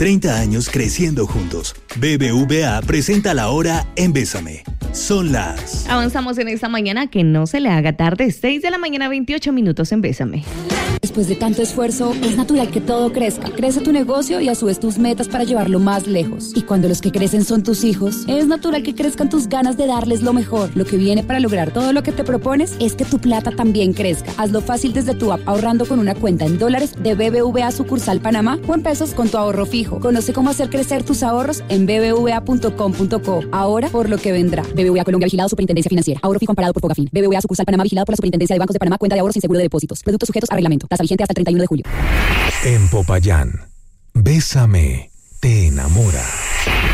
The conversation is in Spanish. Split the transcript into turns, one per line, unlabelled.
30 años creciendo juntos. BBVA presenta la hora en Bésame. Son las...
Avanzamos en esta mañana, que no se le haga tarde. 6 de la mañana, 28 minutos en Bésame.
Después de tanto esfuerzo, es natural que todo crezca. Crece tu negocio y a su vez tus metas para llevarlo más lejos. Y cuando los que crecen son tus hijos, es natural que crezcan tus ganas de darles lo mejor. Lo que viene para lograr todo lo que te propones es que tu plata también crezca. Hazlo fácil desde tu app, ahorrando con una cuenta en dólares de BBVA sucursal Panamá o en pesos con tu ahorro fijo. Conoce cómo hacer crecer tus ahorros en bbva.com.co. Ahora por lo que vendrá. BBVA Colombia, vigilado Superintendencia Financiera. Ahorro fijo amparado por Fogafín. BBVA sucursal Panamá, vigilado por la Superintendencia de Bancos de Panamá. Cuenta de ahorros sin seguro de depósitos. Productos sujetos a reglamento. Tasa vigente hasta el 31 de julio.
En Popayán, Bésame te enamora.